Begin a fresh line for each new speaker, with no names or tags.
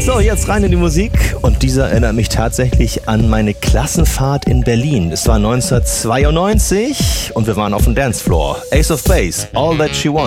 So, jetzt rein in die Musik. Und dieser erinnert mich tatsächlich an meine Klassenfahrt in Berlin. Es war 1992 und wir waren auf dem Dancefloor. Ace of Base, All That She Wants.